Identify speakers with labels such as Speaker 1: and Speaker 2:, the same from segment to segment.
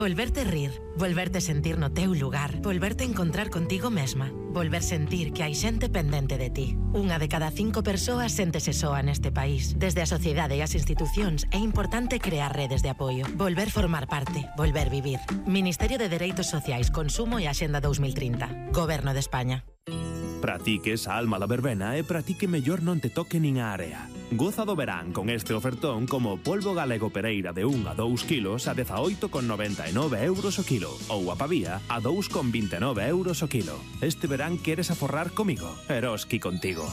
Speaker 1: Volverte rir, volverte sentir no teu lugar, volverte encontrar contigo mesma, volver sentir que hai xente pendente de ti. Unha de cada 5 persoas séntese soa neste país. Desde a sociedade e as institucións é importante crear redes de apoio, volver formar parte, volver vivir. Ministerio de Dereitos Sociais, Consumo e Axenda 2030. Goberno de España.
Speaker 2: Para ti que esa alma da verbena e para ti que mellor non te toque nin a area. Goza do verán con este ofertón como polvo galego Pereira de 1 a 2 kilos a 18,99 euros o kilo ou a pavía a 2,29 euros o kilo. Este verán queres aforrar comigo? Eroski contigo.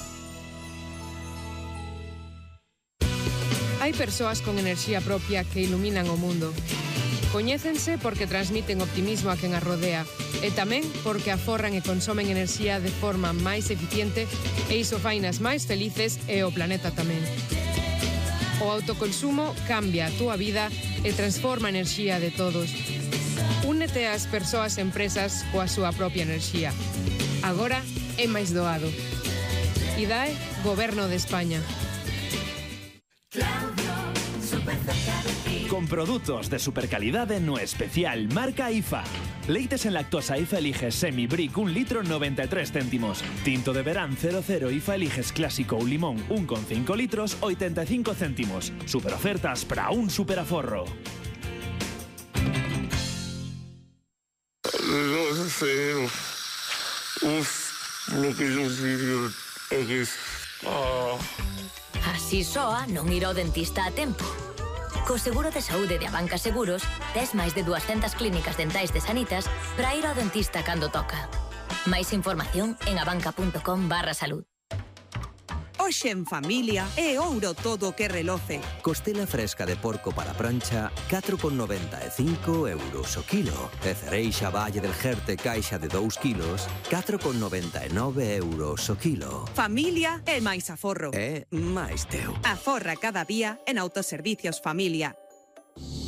Speaker 3: Hai persoas con enerxía propia que iluminan o mundo. Coñécense porque transmiten optimismo a quen as rodea e tamén porque aforran e consomen enerxía de forma máis eficiente e iso fainas máis felices e o planeta tamén. O autoconsumo cambia a túa vida e transforma a enerxía de todos. Únete ás persoas e empresas coa súa propia enerxía. Agora é máis doado. IDAE, Goberno de España.
Speaker 4: Con produtos de supercalidade no especial marca IFA. Leites en lactosa IFA eliges Semi-Brick 1 litro 93 céntimos. Tinto de verán 00 IFA eliges clásico ou limón 1,5 litros 85 céntimos. Super ofertas para un super aforro.
Speaker 5: No sé. Lo que yo digo é que...
Speaker 6: Así soa non ir ao dentista a tempo. Co seguro de saúde de Abanca Seguros, tes máis de 200 clínicas dentais de Sanitas para ir ao dentista cando toca. Máis información en abanca.com/salud.
Speaker 7: Hoxe en familia é ouro todo o que reloce.
Speaker 8: Costela fresca de porco para prancha, 4,95 euros o kilo. E cereixa Valle del Jerte caixa de 2 kilos, 4,99 euros o kilo.
Speaker 7: Familia é máis aforro.
Speaker 8: É máis teu.
Speaker 7: Aforra cada día en Autoservicios Familia.